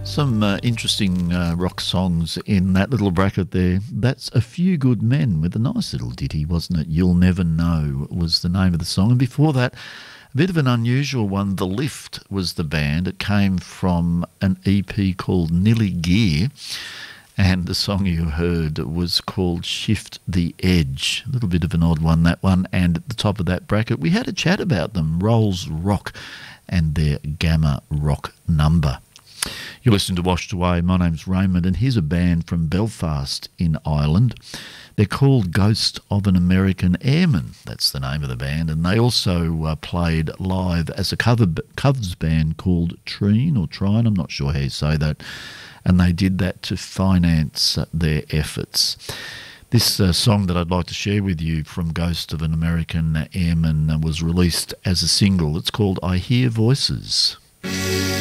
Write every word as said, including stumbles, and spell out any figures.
Some uh, interesting uh, rock songs in that little bracket there. That's A Few Good Men with a nice little ditty, wasn't it? You'll Never Know was the name of the song. And before that, a bit of an unusual one. The Lift was the band. It came from an E P called Nilly Gear. And the song you heard was called Shift the Edge. A little bit of an odd one, that one. And at the top of that bracket, we had a chat about them, Rolls Rock and their Gamma Rock number. You're listening to Washed Away. My name's Raymond, and here's a band from Belfast in Ireland. They're called Ghost of an American Airman. That's the name of the band. And they also uh, played live as a cover covers band called Trine, or Trine, I'm not sure how you say that. And they did that to finance uh, their efforts. This uh, song that I'd like to share with you from Ghost of an American Airman uh, was released as a single. It's called I Hear Voices.